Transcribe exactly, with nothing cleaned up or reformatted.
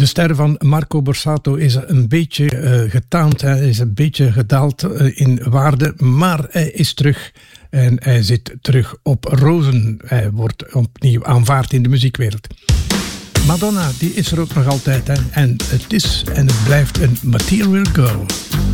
De ster van Marco Borsato is een beetje uh, getaand, hij is een beetje gedaald uh, in waarde, maar hij is terug en hij zit terug op rozen. Hij wordt opnieuw aanvaard in de muziekwereld. Madonna, die is er ook nog altijd, hè? En het is en het blijft een Material Girl.